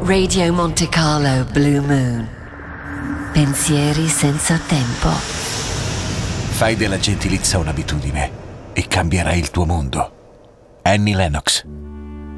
Radio Monte Carlo Blue Moon. Pensieri senza tempo. Fai della gentilezza un'abitudine e cambierai il tuo mondo. Annie Lennox.